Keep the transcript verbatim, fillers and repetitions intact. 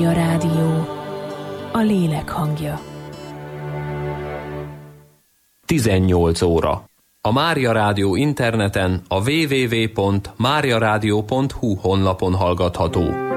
A rádió, a lélek hangja. tizennyolc óra. A Mária Rádió interneten a double-u double-u double-u pont mária rádió pont hu honlapon hallgatható.